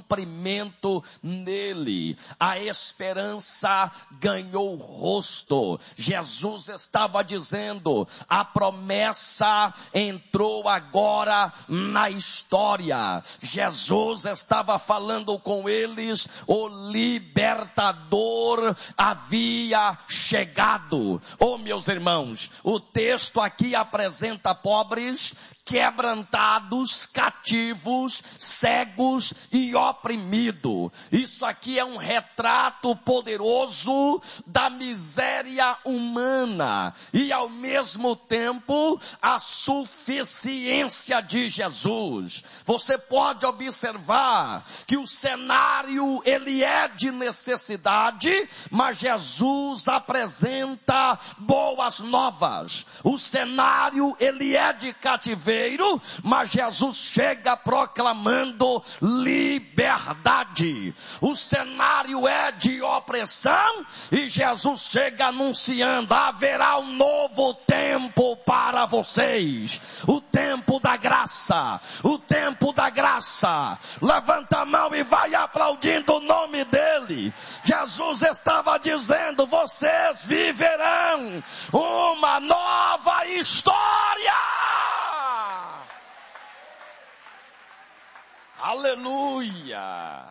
cumprimento nele. A esperança ganhou rosto. Jesus estava dizendo, a promessa entrou agora na história. Jesus estava falando com eles, o libertador havia chegado. Oh, meus irmãos, o texto aqui apresenta pobres, quebrantados, cativos, cegos e oprimidos. Isso aqui é um retrato poderoso da miséria humana e ao mesmo tempo a suficiência de Jesus. Você pode observar que o cenário ele é de necessidade, mas Jesus apresenta boas novas. O cenário ele é de cativeiro, mas Jesus chega proclamando liberdade. O cenário é de opressão e Jesus chega anunciando, haverá um novo tempo para vocês. O tempo da graça. O tempo da graça. Levanta a mão e vai aplaudindo o nome dele. Jesus estava dizendo, vocês viverão uma nova história. Aleluia!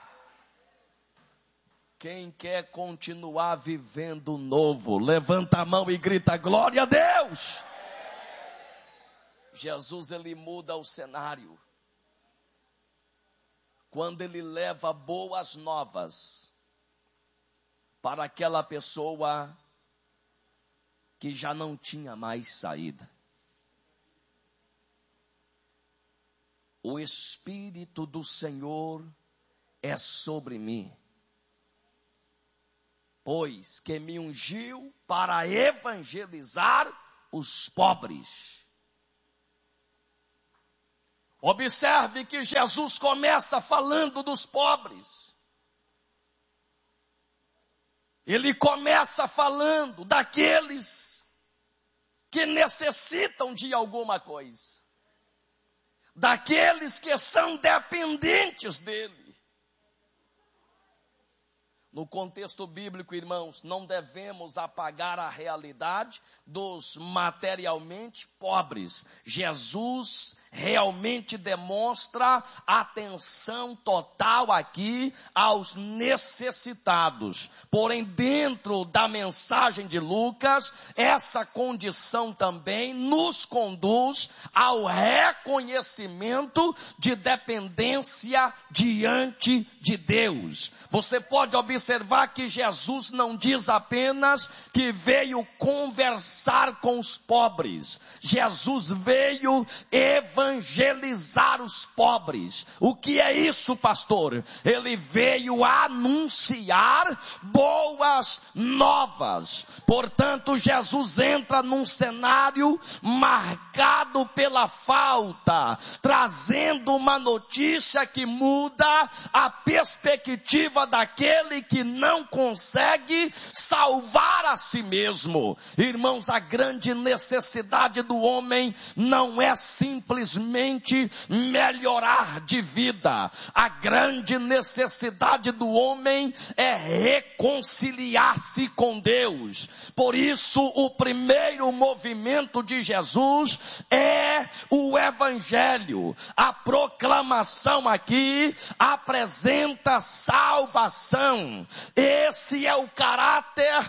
Quem quer continuar vivendo novo, levanta a mão e grita, glória a Deus! Jesus, ele muda o cenário. Quando ele leva boas novas para aquela pessoa que já não tinha mais saída. O Espírito do Senhor é sobre mim, pois que me ungiu para evangelizar os pobres. Observe que Jesus começa falando dos pobres. Ele começa falando daqueles que necessitam de alguma coisa. Daqueles que são dependentes dele. No contexto bíblico, irmãos, não devemos apagar a realidade dos materialmente pobres. Jesus realmente demonstra atenção total aqui aos necessitados. Porém, dentro da mensagem de Lucas, essa condição também nos conduz ao reconhecimento de dependência diante de Deus. Você pode observar que Jesus não diz apenas que veio conversar com os pobres. Jesus veio evangelizar os pobres. O que é isso, pastor? Ele veio anunciar boas novas. Portanto, Jesus entra num cenário marcado pela falta, trazendo uma notícia que muda a perspectiva daquele que não consegue salvar a si mesmo. Irmãos, a grande necessidade do homem não é simplesmente melhorar de vida. A grande necessidade do homem é reconciliar-se com Deus. Por isso, o primeiro movimento de Jesus é o Evangelho. A proclamação aqui apresenta salvação. Esse é o caráter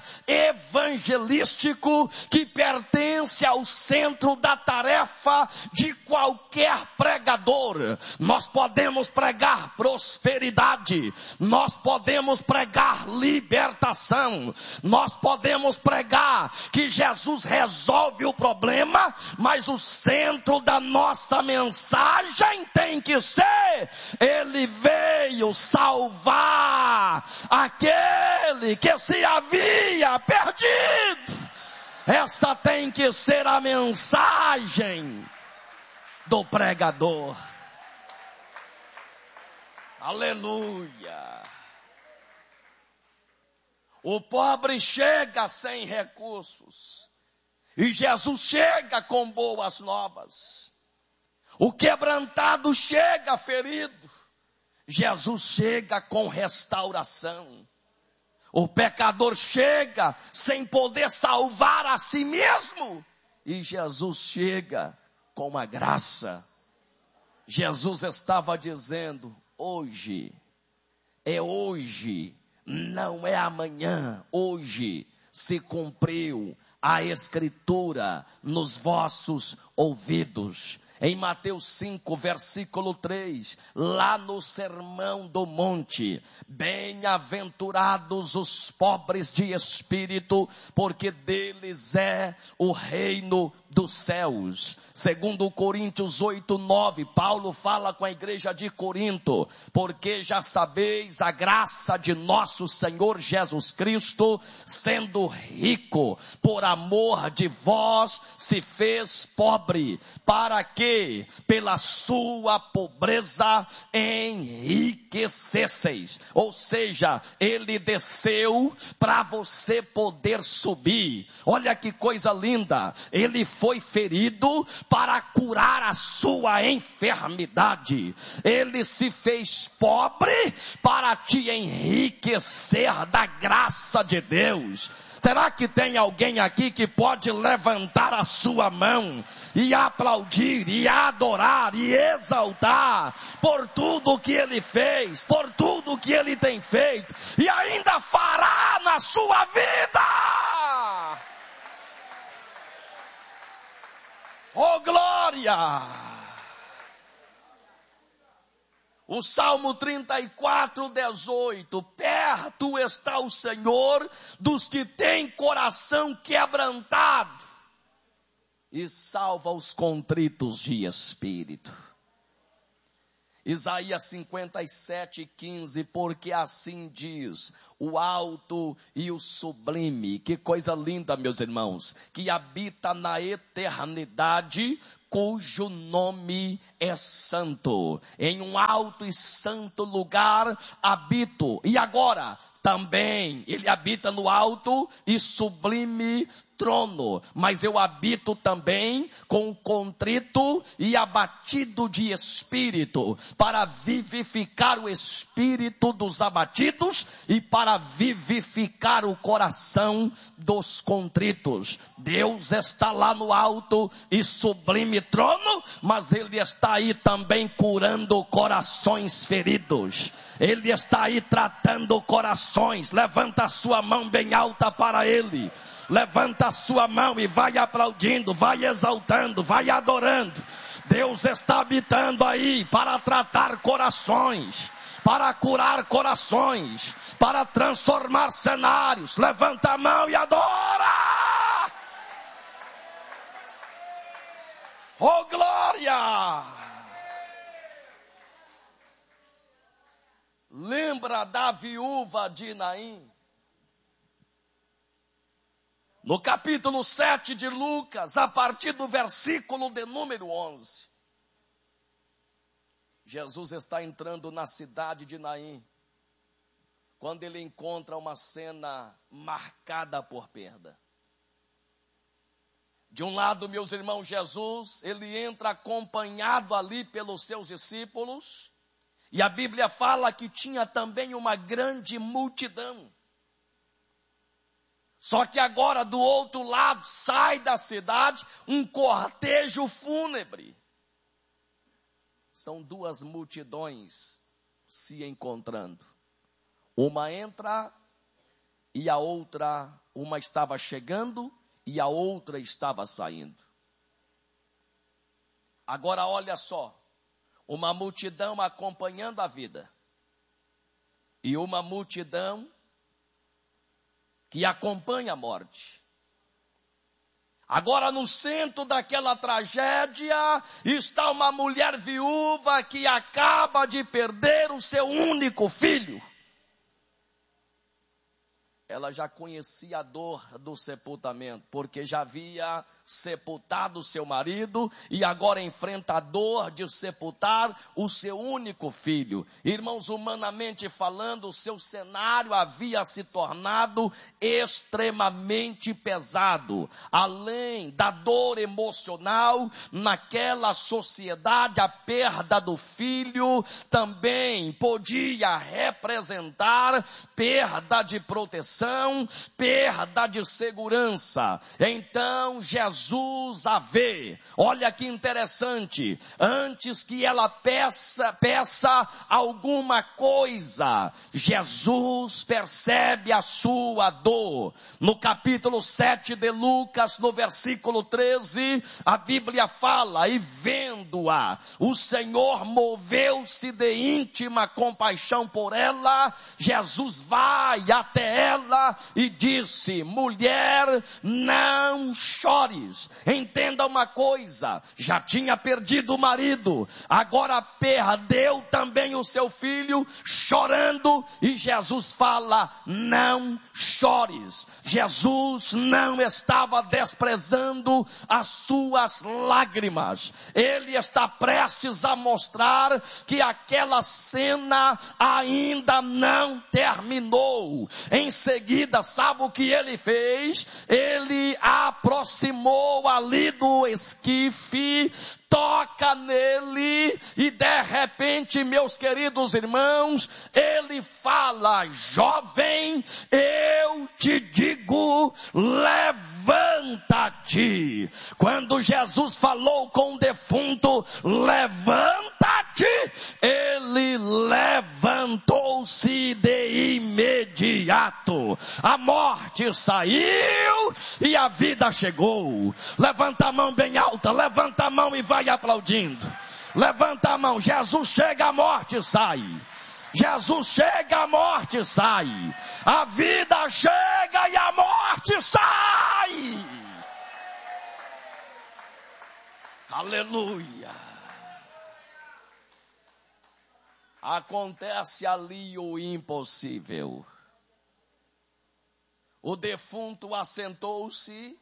evangelístico que pertence ao centro da tarefa de qualquer pregador. Nós podemos pregar prosperidade, nós podemos pregar libertação, nós podemos pregar que Jesus resolve o problema, mas o centro da nossa mensagem tem que ser: ele veio salvar aquele que se havia perdido. Essa tem que ser a mensagem do pregador. Aleluia. O pobre chega sem recursos e Jesus chega com boas novas. O quebrantado chega ferido, Jesus chega com restauração. O pecador chega sem poder salvar a si mesmo. E Jesus chega com a graça. Jesus estava dizendo, hoje, não é amanhã, hoje se cumpriu a Escritura nos vossos ouvidos. Em Mateus 5, versículo 3, lá no Sermão do Monte, bem-aventurados os pobres de espírito, porque deles é o reino dos céus. Segundo Coríntios 8, 9, Paulo fala com a igreja de Corinto, porque já sabeis a graça de nosso Senhor Jesus Cristo, sendo rico, por amor de vós, se fez pobre, para que pela sua pobreza enriquecesseis. Ou seja, ele desceu para você poder subir. Olha que coisa linda, ele foi ferido para curar a sua enfermidade. Ele se fez pobre para te enriquecer da graça de Deus. Será que tem alguém aqui que pode levantar a sua mão e aplaudir, e adorar, e exaltar por tudo que ele fez, por tudo que ele tem feito, e ainda fará na sua vida? Oh glória! O Salmo 34, 18, perto está o Senhor dos que têm coração quebrantado e salva os contritos de espírito. Isaías 57, 15, porque assim diz o alto e o sublime, que coisa linda, meus irmãos, que habita na eternidade, cujo nome é santo. Em um alto e santo lugar habito. E agora, também, ele habita no alto e sublime trono. Mas eu habito também com o contrito e abatido de espírito, para vivificar o espírito dos abatidos e para vivificar o coração dos contritos. Deus está lá no alto e sublime trono, mas ele está aí também curando corações feridos. Ele está aí tratando corações. Levanta a sua mão bem alta para ele. Levanta a sua mão e vai aplaudindo, vai exaltando, vai adorando. Deus está habitando aí para tratar corações, para curar corações, para transformar cenários. Levanta a mão e adora! Oh glória! Lembra da viúva de Naim? No capítulo 7 de Lucas, a partir do versículo de número 11. Jesus está entrando na cidade de Naim, quando ele encontra uma cena marcada por perda. De um lado, meus irmãos, Jesus, ele entra acompanhado ali pelos seus discípulos, e a Bíblia fala que tinha também uma grande multidão. Só que agora do outro lado sai da cidade um cortejo fúnebre. São duas multidões se encontrando. Uma entra e a outra, uma estava chegando e a outra estava saindo. Agora olha só, uma multidão acompanhando a vida e uma multidão que acompanha a morte. Agora no centro daquela tragédia está uma mulher viúva que acaba de perder o seu único filho. ela já conhecia a dor do sepultamento, porque já havia sepultado seu marido e agora enfrenta a dor de sepultar o seu único filho. Irmãos, humanamente falando, o seu cenário havia se tornado extremamente pesado. Além da dor emocional, naquela sociedade, a perda do filho também podia representar perda de proteção, perda de segurança. Então Jesus a vê. Olha que interessante. Antes que ela peça alguma coisa, Jesus percebe a sua dor. No capítulo 7 de Lucas, no versículo 13, a Bíblia fala: e vendo-a, o Senhor moveu-se de íntima compaixão por ela. Jesus vai até ela e disse: mulher, não chores. Entenda uma coisa, já tinha perdido o marido, agora perdeu também o seu filho, chorando, e Jesus fala: não chores. Jesus não estava desprezando as suas lágrimas, ele está prestes a mostrar que aquela cena ainda não terminou. Em seguida, sabe o que ele fez? Ele aproximou ali do esquife, toca nele e de repente, meus queridos irmãos, ele fala: jovem, eu te digo, levanta-te. Quando Jesus falou com o defunto: levanta-te, ele levantou-se de imediato. A morte saiu e a vida chegou. Levanta a mão bem alta, levanta a mão e vai aplaudindo. Levanta a mão. Jesus chega, a morte sai. Jesus chega, a morte sai. A vida chega e a morte sai. Aleluia. Acontece ali o impossível. O defunto assentou-se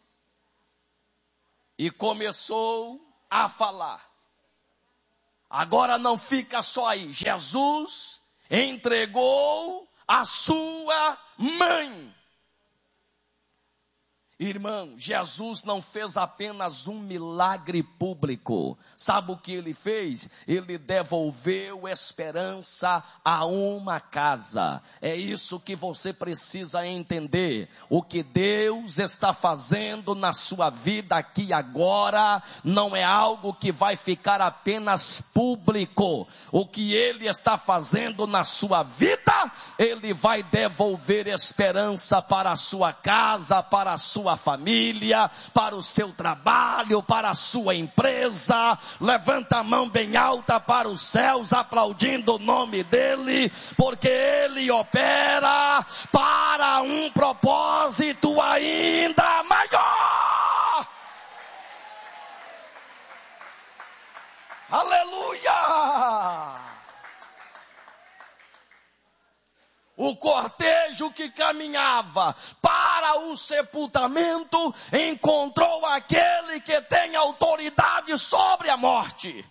e começou a falar. Agora não fica só aí. Jesus entregou a sua mãe. Irmão, Jesus não fez apenas um milagre público. Sabe o que ele fez? Ele devolveu esperança a uma casa. É isso que você precisa entender. O que Deus está fazendo na sua vida aqui agora não é algo que vai ficar apenas público. O que Ele está fazendo na sua vida, Ele vai devolver esperança para a sua casa, para a sua família, para o seu trabalho, para a sua empresa. Levanta a mão bem alta para os céus, aplaudindo o nome dEle, porque Ele opera para um propósito ainda maior. Aleluia! O cortejo que caminhava para o sepultamento encontrou aquele que tem autoridade sobre a morte.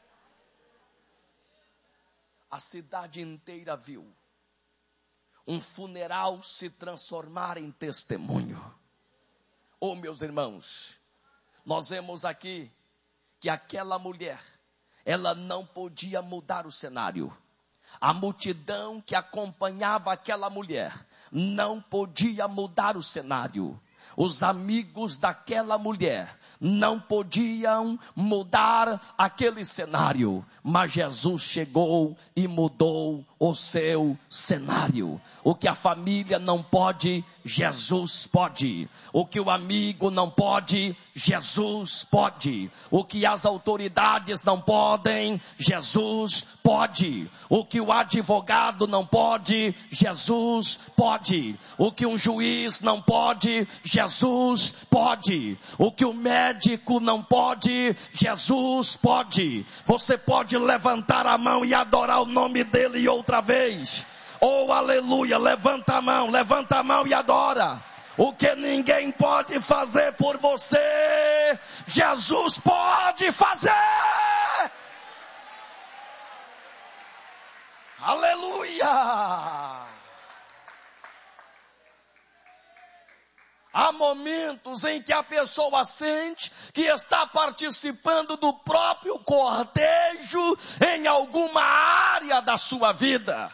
A cidade inteira viu um funeral se transformar em testemunho. Oh, meus irmãos, nós vemos aqui que aquela mulher, ela não podia mudar o cenário. A multidão que acompanhava aquela mulher não podia mudar o cenário. Os amigos daquela mulher não podiam mudar aquele cenário, mas Jesus chegou e mudou o seu cenário. O que a família não pode, Jesus pode. O que o amigo não pode, Jesus pode. O que as autoridades não podem, Jesus pode. O que o advogado não pode, Jesus pode. O que um juiz não pode, Jesus pode. O que o médico não pode, Jesus pode. Você pode levantar a mão e adorar o nome dele outra vez. Oh, aleluia, levanta a mão e adora. O que ninguém pode fazer por você, Jesus pode fazer. Aleluia. Há momentos em que a pessoa sente que está participando do próprio cortejo em alguma área da sua vida.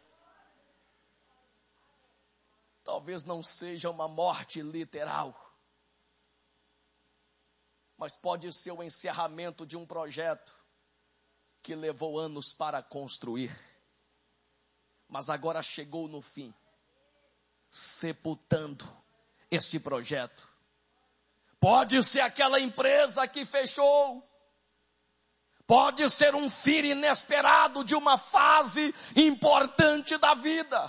Talvez não seja uma morte literal, mas pode ser o encerramento de um projeto que levou anos para construir, mas agora chegou no fim, sepultando este projeto. Pode ser aquela empresa que fechou, pode ser um fim inesperado de uma fase importante da vida.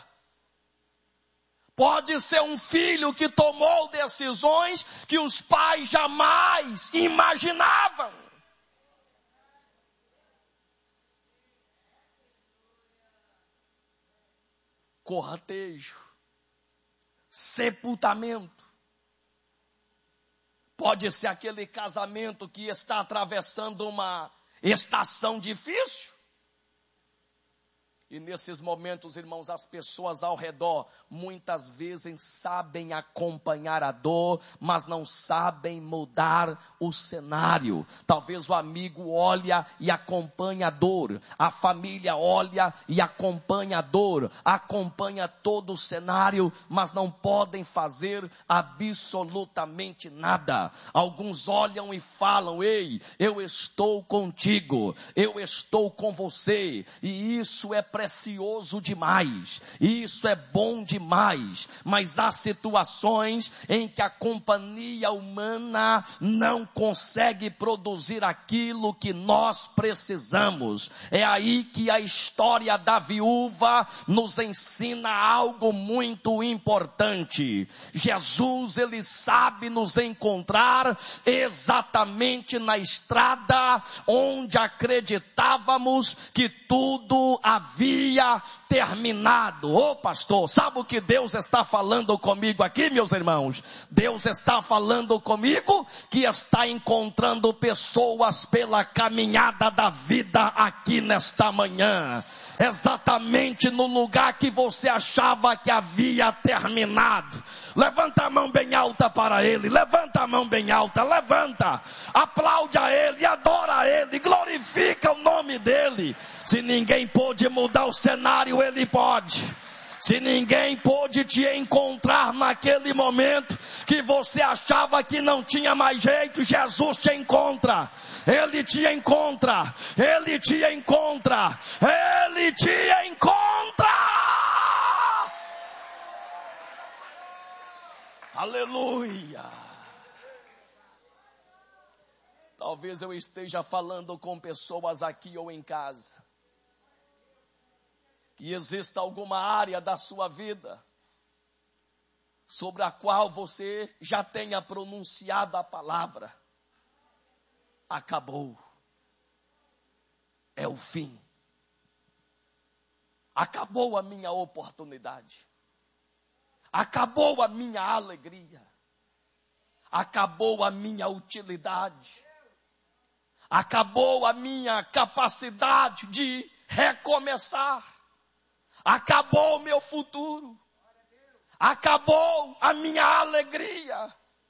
Pode ser um filho que tomou decisões que os pais jamais imaginavam. Cortejo, sepultamento. Pode ser aquele casamento que está atravessando uma estação difícil. E nesses momentos, irmãos, as pessoas ao redor muitas vezes sabem acompanhar a dor, mas não sabem mudar o cenário. Talvez o amigo olha e acompanha a dor, a família olha e acompanha a dor, acompanha todo o cenário, mas não podem fazer absolutamente nada. Alguns olham e falam: ei, eu estou contigo, eu estou com você, e isso é precioso demais, isso é bom demais, mas há situações em que a companhia humana não consegue produzir aquilo que nós precisamos. É aí que a história da viúva nos ensina algo muito importante. Jesus, ele sabe nos encontrar exatamente na estrada onde acreditávamos que tudo havia terminado. Ô pastor, sabe o que Deus está falando comigo aqui, meus irmãos? Deus está falando comigo que está encontrando pessoas pela caminhada da vida aqui nesta manhã. Exatamente no lugar que você achava que havia terminado. Levanta a mão bem alta para Ele, levanta a mão bem alta, levanta, aplaude a Ele, adora a Ele, glorifica o nome dEle. Se ninguém pôde mudar o cenário, Ele pode. Se ninguém pôde te encontrar naquele momento que você achava que não tinha mais jeito, Jesus te encontra. Ele te encontra. Ele te encontra. Ele te encontra. Aleluia. Talvez eu esteja falando com pessoas aqui ou em casa, que exista alguma área da sua vida sobre a qual você já tenha pronunciado a palavra: acabou, é o fim, acabou a minha oportunidade, acabou a minha alegria, acabou a minha utilidade, acabou a minha capacidade de recomeçar, acabou o meu futuro, acabou a minha alegria.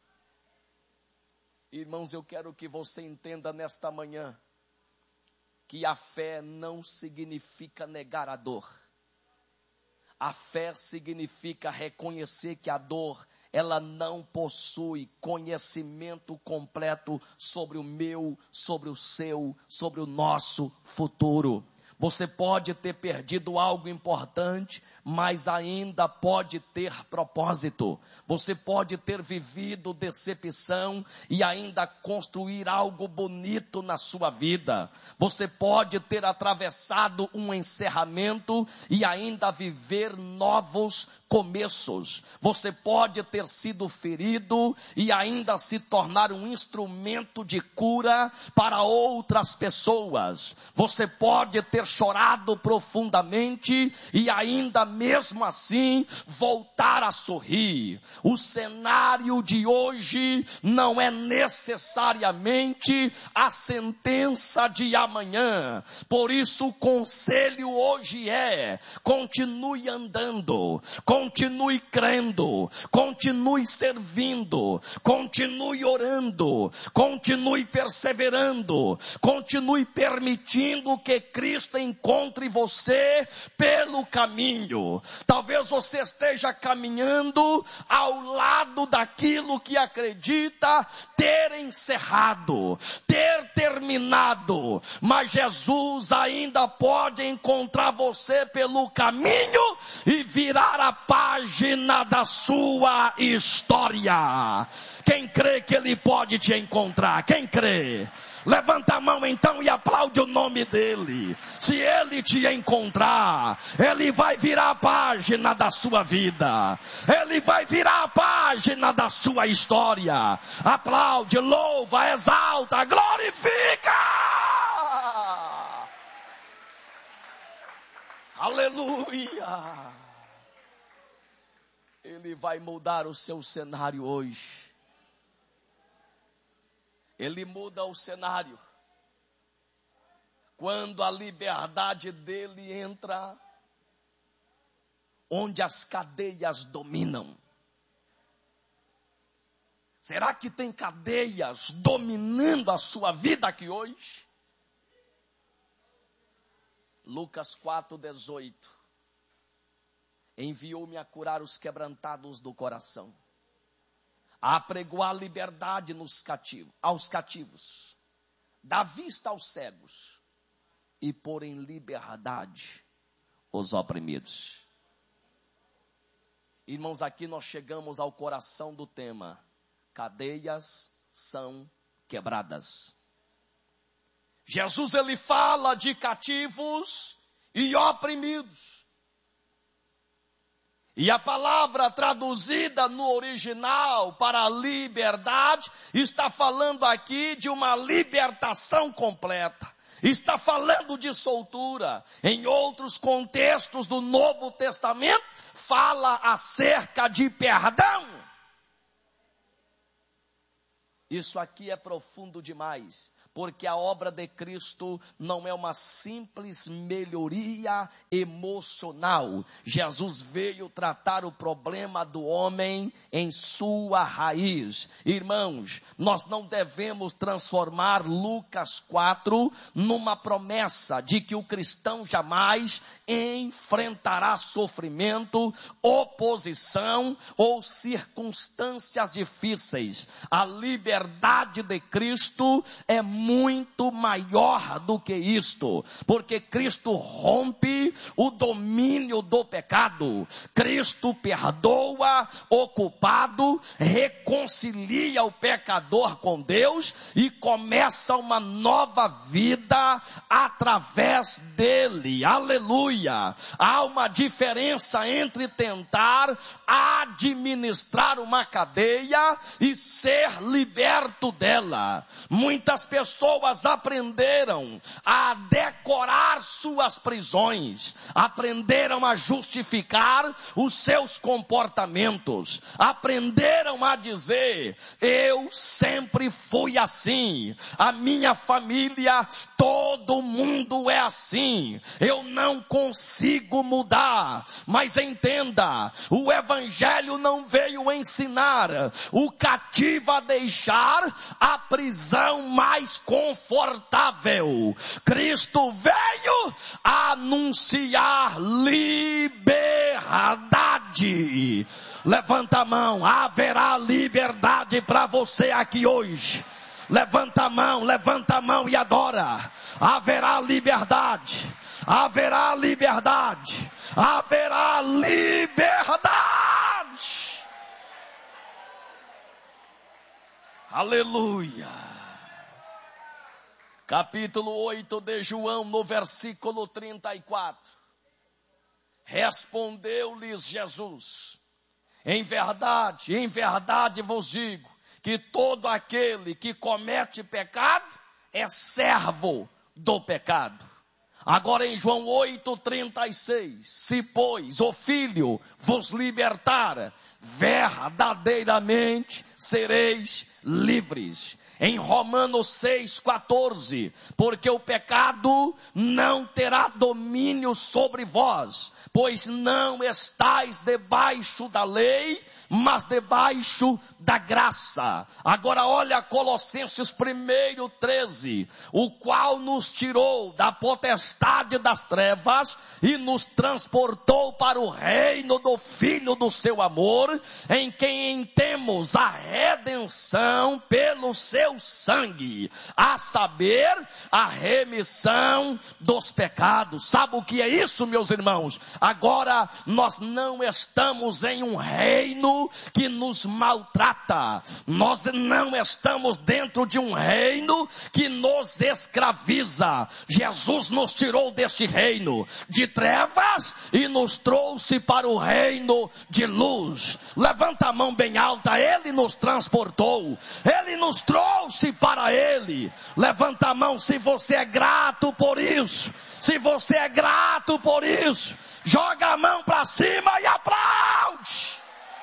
Irmãos, eu quero que você entenda nesta manhã que a fé não significa negar a dor. A fé significa reconhecer que a dor, ela não possui conhecimento completo sobre o meu, sobre o seu, sobre o nosso futuro. Você pode ter perdido algo importante, mas ainda pode ter propósito. Você pode ter vivido decepção e ainda construir algo bonito na sua vida. Você pode ter atravessado um encerramento e ainda viver novos começos. Você pode ter sido ferido e ainda se tornar um instrumento de cura para outras pessoas. Você pode ter chorado profundamente e ainda mesmo assim voltar a sorrir. O cenário de hoje não é necessariamente a sentença de amanhã. Por isso o conselho hoje é: continue andando, continue crendo, continue servindo, continue orando, continue perseverando, continue permitindo que Cristo encontre você pelo caminho. Talvez você esteja caminhando ao lado daquilo que acredita ter encerrado, ter terminado, mas Jesus ainda pode encontrar você pelo caminho e virar a página da sua história. Quem crê que Ele pode te encontrar? Quem crê? Levanta a mão então e aplaude o nome dEle. Se Ele te encontrar, Ele vai virar a página da sua vida. Ele vai virar a página da sua história. Aplaude, louva, exalta, glorifica. Aleluia. Ele vai mudar o seu cenário hoje. Ele muda o cenário quando a liberdade dele entra onde as cadeias dominam. Será que tem cadeias dominando a sua vida aqui hoje? Lucas 4:18. Enviou-me a curar os quebrantados do coração, a apregoar liberdade aos cativos, dar vista aos cegos e pôr em liberdade os oprimidos. Irmãos, aqui nós chegamos ao coração do tema: cadeias são quebradas. Jesus, ele fala de cativos e oprimidos. E a palavra traduzida no original para liberdade está falando aqui de uma libertação completa. Está falando de soltura. Em outros contextos do Novo Testamento, fala acerca de perdão. Isso aqui é profundo demais, porque a obra de Cristo não é uma simples melhoria emocional. Jesus veio tratar o problema do homem em sua raiz. Irmãos, nós não devemos transformar Lucas 4 numa promessa de que o cristão jamais enfrentará sofrimento, oposição ou circunstâncias difíceis. A liberdade de Cristo é muito maior do que isto, porque Cristo rompe o domínio do pecado. Cristo perdoa o culpado, reconcilia o pecador com Deus e começa uma nova vida através dele. Aleluia! Há uma diferença entre tentar administrar uma cadeia e ser liberto dela. Muitas pessoas aprenderam a decorar suas prisões, aprenderam a justificar os seus comportamentos, aprenderam a dizer: eu sempre fui assim, a minha família, todo mundo é assim, eu não consigo mudar. Mas entenda, o evangelho não veio ensinar o cativo a deixar a prisão mais confortável. Cristo veio anunciar liberdade. Levanta a mão, haverá liberdade para você aqui hoje. Levanta a mão e adora. Haverá liberdade, haverá liberdade, haverá liberdade. Aleluia. Capítulo 8 de João, no versículo 34. Respondeu-lhes Jesus: em verdade vos digo, que todo aquele que comete pecado é servo do pecado. Agora em João 8,36, se pois o Filho vos libertar, verdadeiramente sereis livres. Em Romanos 6,14, porque o pecado não terá domínio sobre vós, pois não estáis debaixo da lei, mas debaixo da graça. Agora olha Colossenses 1:13, o qual nos tirou da potestade das trevas e nos transportou para o reino do Filho do seu amor, em quem temos a redenção pelo seu sangue, a saber, a remissão dos pecados. Sabe o que é isso, meus irmãos? Agora nós não estamos em um reino que nos maltrata. Nós não estamos dentro de um reino que nos escraviza. Jesus nos tirou deste reino de trevas e nos trouxe para o reino de luz. Levanta a mão bem alta. Ele nos transportou. Ele nos trouxe para Ele. Levanta a mão se você é grato por isso. Se você é grato por isso, joga a mão para cima e aplaude.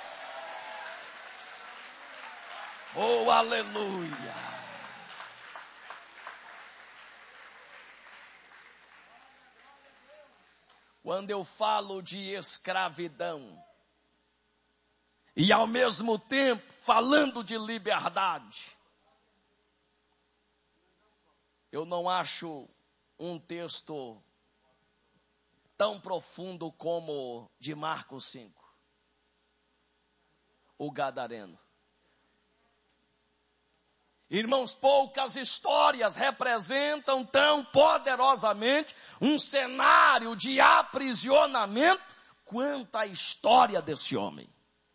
Oh, aleluia. Quando eu falo de escravidão e ao mesmo tempo falando de liberdade, eu não acho um texto tão profundo como de Marcos 5, o Gadareno. Irmãos, poucas histórias representam tão poderosamente um cenário de aprisionamento quanto a história desse homem.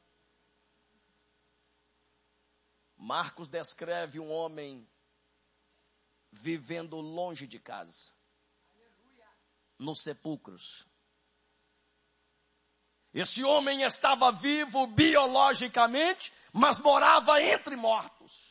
Marcos descreve um homem vivendo longe de casa, nos sepulcros. Esse homem estava vivo biologicamente, mas morava entre mortos.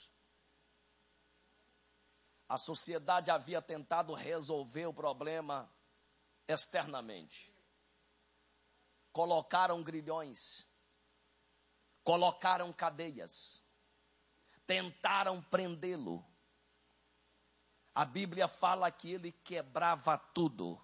A sociedade havia tentado resolver o problema externamente. Colocaram grilhões, colocaram cadeias, tentaram prendê-lo. A Bíblia fala que ele quebrava tudo.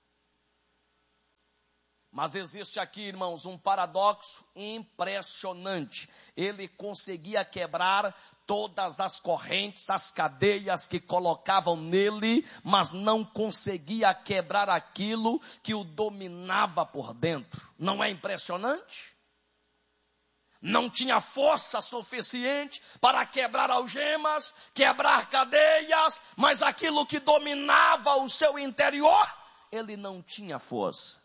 Mas existe aqui, irmãos, um paradoxo impressionante. Ele conseguia quebrar todas as correntes, as cadeias que colocavam nele, mas não conseguia quebrar aquilo que o dominava por dentro. Não é impressionante? Não tinha força suficiente para quebrar algemas, quebrar cadeias, mas aquilo que dominava o seu interior, ele não tinha força.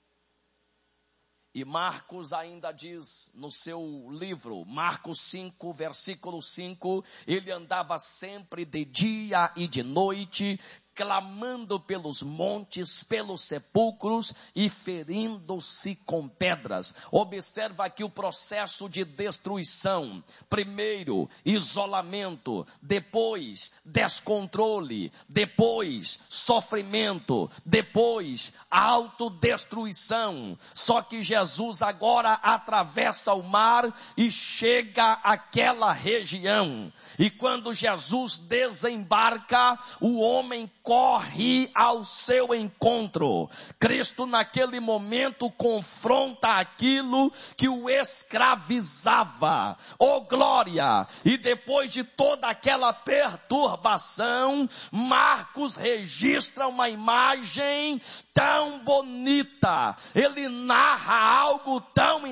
E Marcos ainda diz no seu livro, Marcos 5, versículo 5, ele andava sempre de dia e de noite, clamando pelos montes, pelos sepulcros e ferindo-se com pedras. Observa aqui o processo de destruição. Primeiro, isolamento. Depois, descontrole. Depois, sofrimento. Depois, autodestruição. Só que Jesus agora atravessa o mar e chega àquela região. E quando Jesus desembarca, o homem corre ao seu encontro. Cristo naquele momento confronta aquilo que o escravizava. Oh glória! E depois de toda aquela perturbação, Marcos registra uma imagem tão bonita. Ele narra algo tão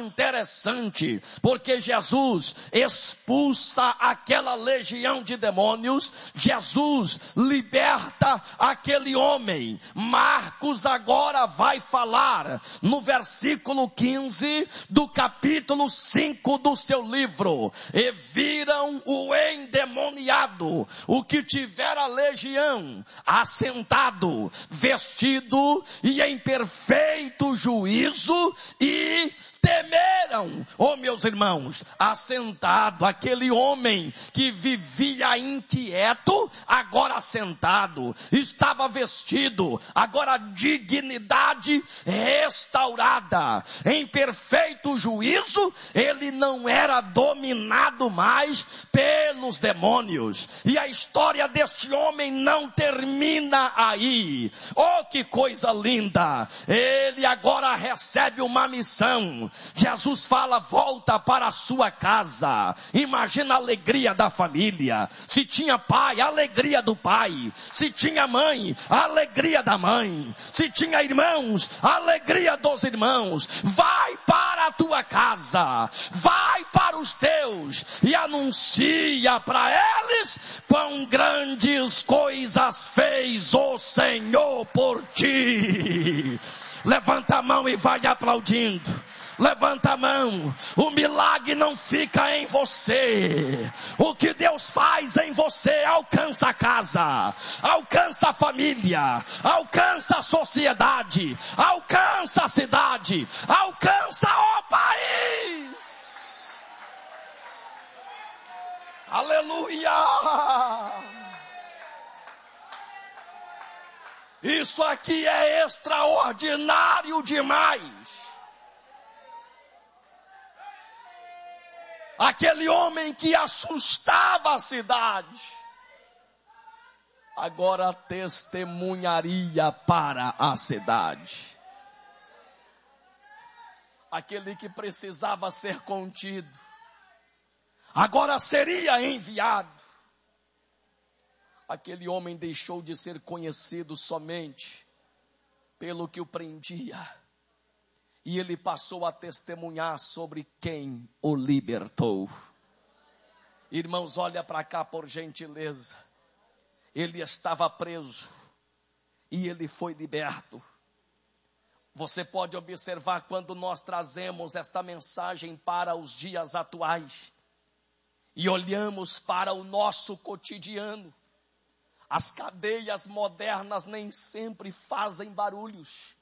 interessante, porque Jesus expulsa aquela legião de demônios, Jesus liberta aquele homem. Marcos agora vai falar no versículo 15 do capítulo 5 do seu livro: e viram o endemoniado, o que tivera legião, assentado, vestido e em perfeito juízo, e temeram. Oh, meus irmãos, assentado, aquele homem que vivia inquieto, agora assentado, estava vestido, agora a dignidade restaurada, em perfeito juízo, ele não era dominado mais pelos demônios. E a história deste homem não termina aí. Oh, que coisa linda! Ele agora recebe uma missão. Jesus fala: volta para a sua casa. Imagina a alegria da família. Se tinha pai, a alegria do pai. Se tinha mãe, a alegria da mãe. Se tinha irmãos, a alegria dos irmãos. Vai para a tua casa, vai para os teus e anuncia para eles quão grandes coisas fez o Senhor por ti. Levanta a mão e vai aplaudindo. Levanta a mão. O milagre não fica em você. O que Deus faz em você alcança a casa, alcança a família, alcança a sociedade, alcança a cidade, alcança o país. Aleluia! Isso aqui é extraordinário demais. Aquele homem que assustava a cidade, agora testemunharia para a cidade. Aquele que precisava ser contido, agora seria enviado. Aquele homem deixou de ser conhecido somente pelo que o prendia, e ele passou a testemunhar sobre quem o libertou. Irmãos, olha para cá por gentileza. Ele estava preso e ele foi liberto. Você pode observar quando nós trazemos esta mensagem para os dias atuais e olhamos para o nosso cotidiano. As cadeias modernas nem sempre fazem barulhos.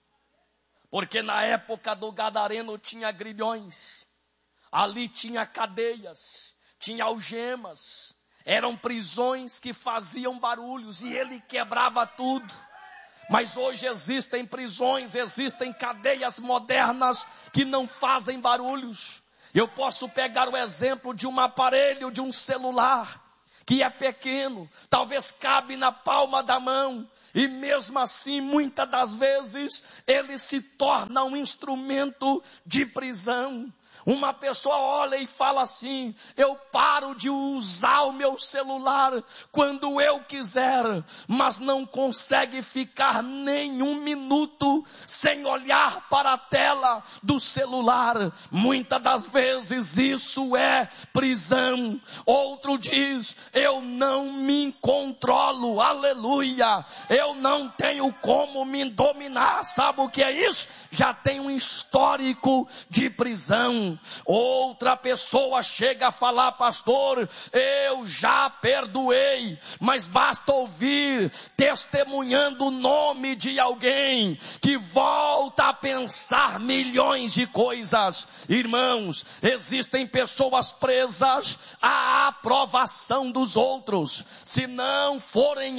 Porque na época do Gadareno tinha grilhões, ali tinha cadeias, tinha algemas, eram prisões que faziam barulhos e ele quebrava tudo. Mas hoje existem prisões, existem cadeias modernas que não fazem barulhos. Eu posso pegar o exemplo de um aparelho, de um celular, que é pequeno, talvez cabe na palma da mão, e mesmo assim, muitas das vezes, ele se torna um instrumento de prisão. Uma pessoa olha e fala assim: eu paro de usar o meu celular quando eu quiser, mas não consegue ficar nem um minuto sem olhar para a tela do celular. Muitas das vezes isso é prisão. Outro diz: eu não me controlo, aleluia, eu não tenho como me dominar. Sabe o que é isso? Já tem um histórico de prisão. Outra pessoa chega a falar: pastor, eu já perdoei, mas basta ouvir testemunhando o nome de alguém que volta a pensar milhões de coisas. Irmãos, existem pessoas presas à aprovação dos outros. Se não forem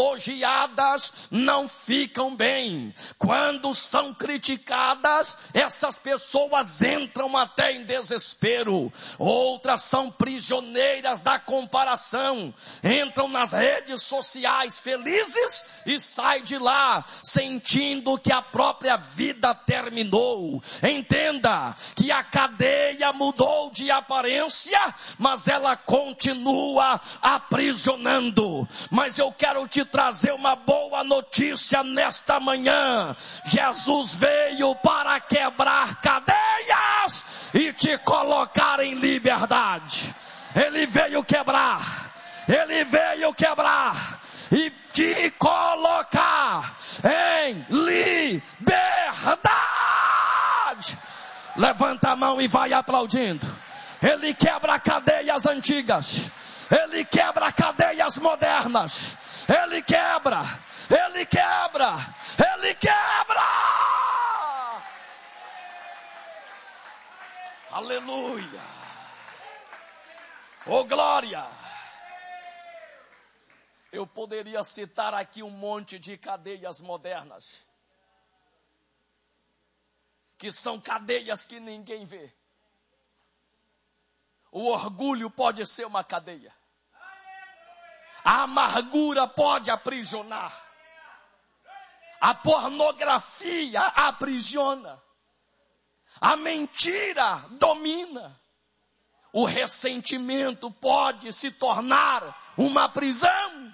elogiadas, não ficam bem. Quando são criticadas, essas pessoas entram até em desespero. Outras são prisioneiras da comparação, entram nas redes sociais felizes e saem de lá sentindo que a própria vida terminou. Entenda que a cadeia mudou de aparência, mas ela continua aprisionando. Mas eu quero te trazer uma boa notícia nesta manhã. Jesus veio para quebrar cadeias e verdade. Ele veio quebrar. Ele veio quebrar e te colocar em liberdade. Levanta a mão e vai aplaudindo. Ele quebra cadeias antigas. Ele quebra cadeias modernas. Ele quebra. Ele quebra. Ele quebra. Aleluia. Oh, glória. Eu poderia citar aqui um monte de cadeias modernas, que são cadeias que ninguém vê. O orgulho pode ser uma cadeia. A amargura pode aprisionar. A pornografia aprisiona. A mentira domina. O ressentimento pode se tornar uma prisão.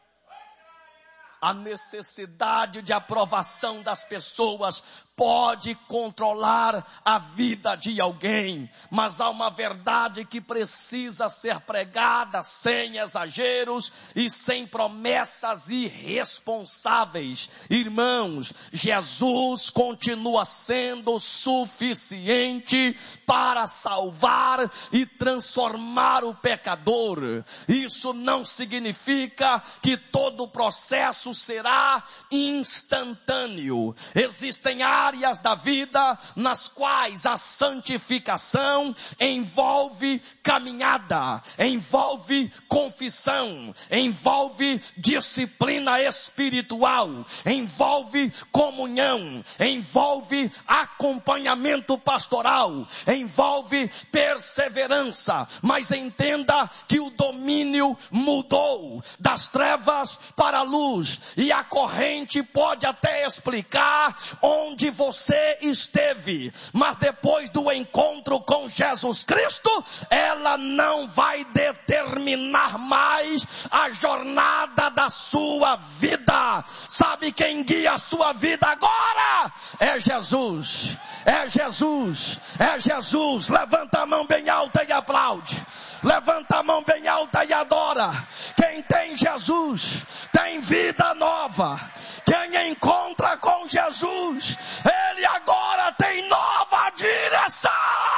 A necessidade de aprovação das pessoas pode controlar a vida de alguém. Mas há uma verdade que precisa ser pregada sem exageros e sem promessas irresponsáveis. Irmãos, Jesus continua sendo suficiente para salvar e transformar o pecador. Isso não significa que todo o processo será instantâneo. Existem áreas da vida nas quais a santificação envolve caminhada, envolve confissão, envolve disciplina espiritual, envolve comunhão, envolve acompanhamento pastoral, envolve perseverança. Mas entenda que o domínio mudou das trevas para a luz, e a corrente pode até explicar onde você esteve, mas depois do encontro com Jesus Cristo, ela não vai determinar mais a jornada da sua vida. Sabe quem guia a sua vida agora? É Jesus. É Jesus. É Jesus. Levanta a mão bem alta e aplaude. Levanta a mão bem alta e adora. Quem tem Jesus tem vida nova. Quem encontra com Jesus, ele agora tem nova direção.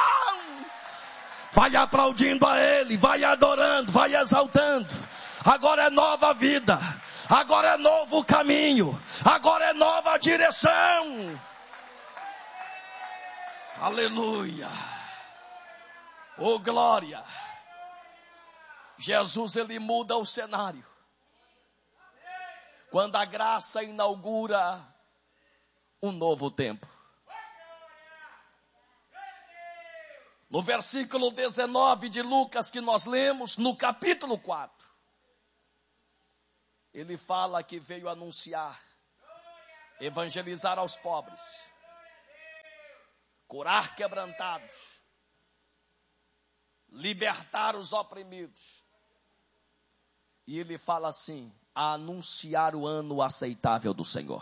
Vai aplaudindo a ele, vai adorando, vai exaltando. Agora é nova vida. Agora é novo caminho. Agora é nova direção. Aleluia. Oh, glória. Jesus, ele muda o cenário. Quando a graça inaugura um novo tempo. No versículo 19 de Lucas que nós lemos, no capítulo 4. Ele fala que veio anunciar, evangelizar aos pobres, curar quebrantados, libertar os oprimidos. E ele fala assim, a anunciar o ano aceitável do Senhor.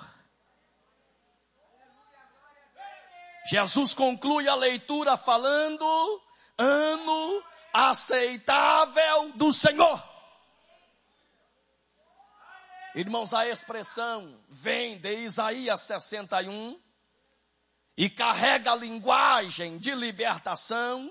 Jesus conclui a leitura falando, ano aceitável do Senhor. Irmãos, a expressão vem de Isaías 61 e carrega a linguagem de libertação